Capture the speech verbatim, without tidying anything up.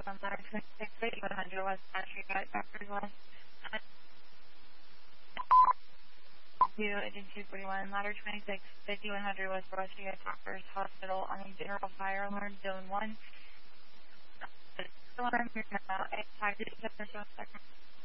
one, ladder twenty-six, fifty-one hundred West Battery Drive, Doctors West. Two, engine two forty-one, ladder twenty-six, fifty-one hundred West Battery Drive, Doctors Hospital on a general fire alarm, zone one. Alarm, you're now at five to seven seconds.